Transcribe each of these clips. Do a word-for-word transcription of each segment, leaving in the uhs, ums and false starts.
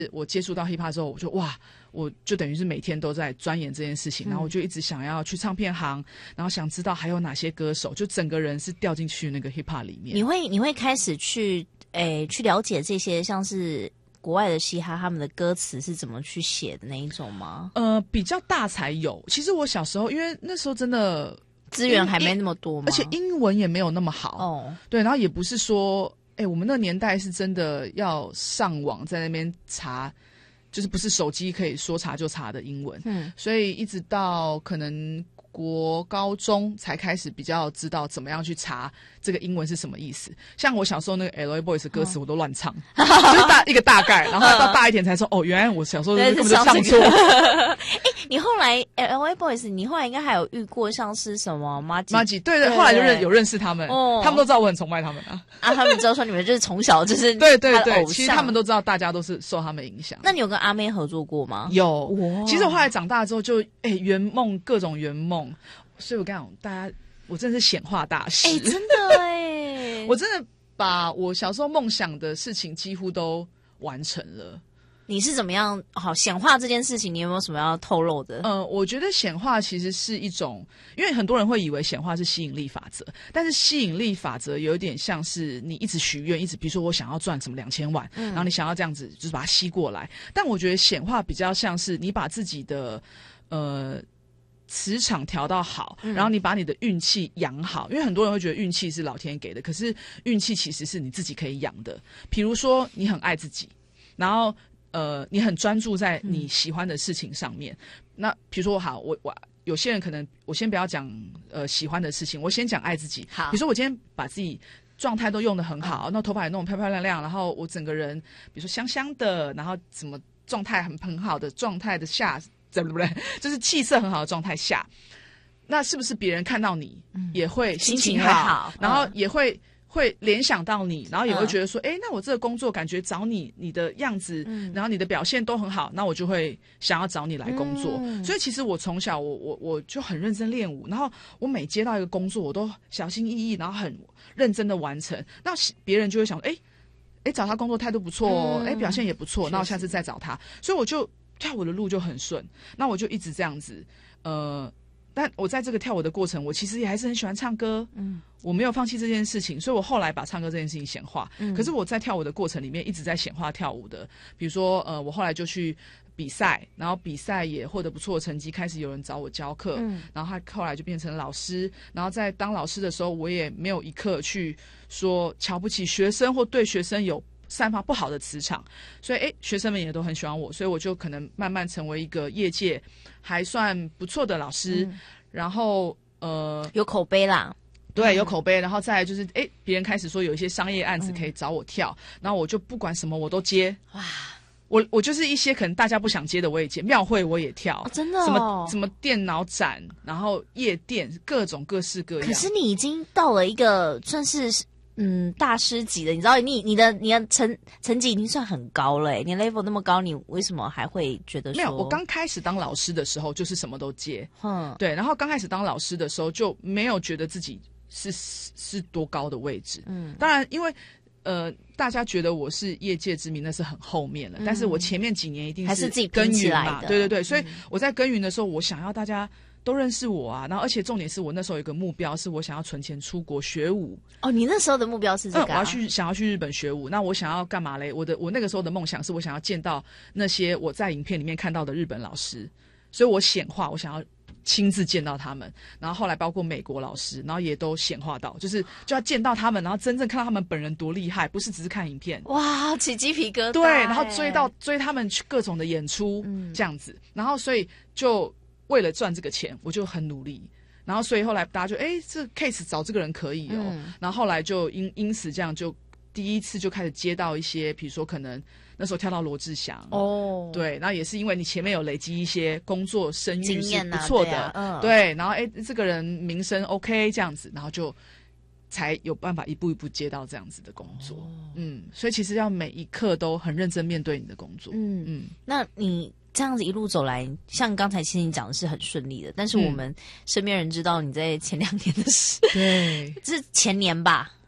我接触到 hip hop 之后，我就哇，我就等于是每天都在钻研这件事情，然后我就一直想要去唱片行，然后想知道还有哪些歌手，就整个人是掉进去那个 hip hop 里面。 你会你会开始去诶去了解这些像是国外的嘻哈他们的歌词是怎么去写的那一种吗？ 呃，比较大才有。其实我小时候，因为那时候真的资源还没那么多嘛， 而且英文也没有那么好哦。 对，然后也不是说，哎、欸，我们那年代是真的要上网在那边查，就是不是手机可以说查就查的英文。嗯，所以一直到可能国高中才开始比较知道怎么样去查这个英文是什么意思。像我小时候那个 L A Boys 的歌词我都乱唱，哦、就是大一个大概，然后到大一点才说哦，原来我小时候根本就唱错。 哎、欸，你后来 L A Boys， 你后来应该还有遇过像是什么马吉？ 马吉对对，后来就认有认识他们，哦、他们都知道我很崇拜他们啊。 啊，他们知道说你们就是从小就是对对对，其实他们都知道，大家都是受他们影响。 那你有跟阿妹合作过吗？ 有，其实我后来长大之后就哎圆梦各种圆梦。所以我跟你讲，大家，我真的是显化大师。 哎、欸，真的哎， 我真的把我小时候梦想的事情几乎都完成了。 你是怎么样？好，显化这件事情，你有没有什么要透露的？ 呃，我觉得显化其实是一种，因为很多人会以为显化是吸引力法则，但是吸引力法则有一点像是你一直许愿，一直比如说我想要赚什么两千万、嗯，然后你想要这样子，就是把它吸过来。但我觉得显化比较像是你把自己的呃。磁场调到好，然后你把你的运气养好，因为很多人会觉得运气是老天给的，可是运气其实是你自己可以养的。比如说你很爱自己，然后呃你很专注在你喜欢的事情上面。嗯、那比如说好，我我有些人可能我先不要讲呃喜欢的事情，我先讲爱自己。好，比如说我今天把自己状态都用得很好，那头发也弄得漂漂亮亮，然后我整个人比如说香香的，然后怎么状态很很好的状态的下。对不对？就是气色很好的状态下，那是不是别人看到你、嗯、也会心情好， 心情好然后也会、嗯、会联想到你，然后也会觉得说，哎、嗯，那我这个工作感觉找你，你的样子，嗯、然后你的表现都很好，那我就会想要找你来工作。嗯、所以其实我从小我我我就很认真练舞，然后我每接到一个工作，我都小心翼翼，然后很认真的完成。那别人就会想，哎哎，找他工作态度不错哦，哎、嗯，表现也不错，那我下次再找他。所以我就。跳舞的路就很顺，那我就一直这样子，呃，但我在这个跳舞的过程，我其实也还是很喜欢唱歌，嗯，我没有放弃这件事情，所以我后来把唱歌这件事情显化。嗯，可是我在跳舞的过程里面一直在显化跳舞的，比如说，呃，我后来就去比赛，然后比赛也获得不错的成绩，开始有人找我教课，嗯，然后他后来就变成老师，然后在当老师的时候，我也没有一刻去说瞧不起学生或对学生有。散发不好的磁场，所以诶学生们也都很喜欢我，所以我就可能慢慢成为一个业界还算不错的老师，嗯、然后呃有口碑啦， 对，有口碑，然后再来就是诶别人开始说有一些商业案子可以找我跳，嗯、然后我就不管什么我都接，哇。我我就是一些可能大家不想接的我也接，庙会我也跳， 哦、真的、哦， 什么什么电脑展，然后夜店各种各式各样。 可是你已经到了一个算是。嗯，大师级的，你知道你你的你的成成绩已经算很高了，你 level 那么高，你为什么还会觉得说？ 没有，我刚开始当老师的时候就是什么都接，嗯，对，然后刚开始当老师的时候就没有觉得自己是是多高的位置，嗯，当然因为呃大家觉得我是业界知名，那是很后面了，嗯、但是我前面几年一定是还是自己耕耘嘛， 对对对，所以我在耕耘的时候，我想要大家。都认识我啊，然后而且重点是我那时候有一个目标，是我想要存钱出国学舞。 哦，你那时候的目标是这个、啊？ 嗯，我要去想要去日本学舞。那我想要干嘛嘞？我的我那个时候的梦想是我想要见到那些我在影片里面看到的日本老师，所以我显化，我想要亲自见到他们。然后后来包括美国老师，然后也都显化到，就是就要见到他们，然后真正看到他们本人多厉害，不是只是看影片。 哇，起鸡皮疙瘩。 对，然后追到追他们去各种的演出，嗯、这样子，然后所以就。为了赚这个钱，我就很努力，然后所以后来大家就哎，这 case 找这个人可以哦，嗯、然后后来就因因此这样就第一次就开始接到一些，比如说可能那时候跳到罗志祥哦，对，然后也是因为你前面有累积一些工作声誉是不错的，啊对, 啊嗯、对，然后哎这个人名声 OK 这样子，然后就才有办法一步一步接到这样子的工作，哦、嗯，所以其实要每一刻都很认真面对你的工作，嗯嗯，那你。这样子一路走来，像刚才欣欣讲的是很顺利的，但是我们身边人知道你在前两年的事， 对， 是前年吧？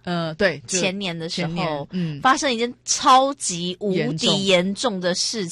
呃，对， 前年的时候， 嗯， 发生一件超级无敌严重的事